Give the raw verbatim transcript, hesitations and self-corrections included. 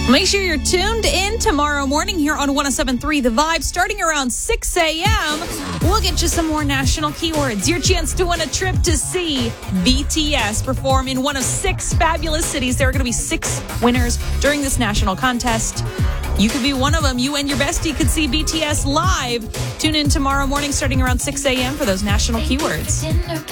Make sure you're tuned in tomorrow morning here on one oh seven point three The Vibe. Starting around six a.m., we'll get you some more national keywords. Your chance to win a trip to see B T S perform in one of six fabulous cities. There are going to be six winners during this national contest. You could be one of them. You and your bestie could see B T S live. Tune in tomorrow morning starting around six a.m. for those national keywords.